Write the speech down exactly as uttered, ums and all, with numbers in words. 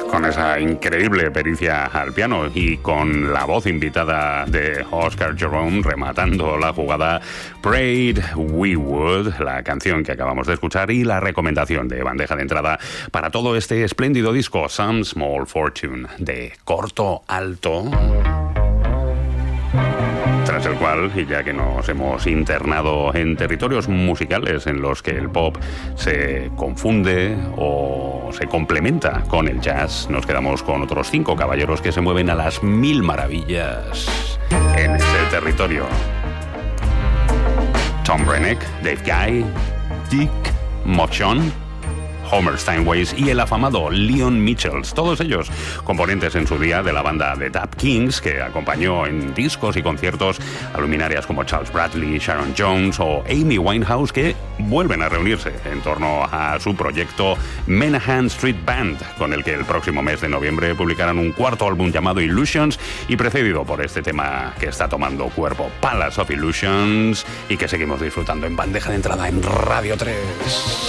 con esa increíble pericia al piano y con la voz invitada de Oscar Jerome rematando la jugada, Prayed We Would, la canción que acabamos de escuchar y la recomendación de bandeja de entrada para todo este espléndido disco Some Small Fortune de Corto Alto. Tras el cual, y ya que nos hemos internado en territorios musicales en los que el pop se confunde o se complementa con el jazz, nos quedamos con otros cinco caballeros que se mueven a las mil maravillas en ese territorio. Tom Brenneck, Dave Guy, Dick Motion, Homer Steinway y el afamado Leon Michels, todos ellos componentes en su día de la banda The Tap Kings, que acompañó en discos y conciertos a luminarias como Charles Bradley, Sharon Jones o Amy Winehouse, que vuelven a reunirse en torno a su proyecto Menahan Street Band, con el que el próximo mes de noviembre publicarán un cuarto álbum llamado Illusions y precedido por este tema que está tomando cuerpo, Palace of Illusions, y que seguimos disfrutando en bandeja de entrada en Radio tres.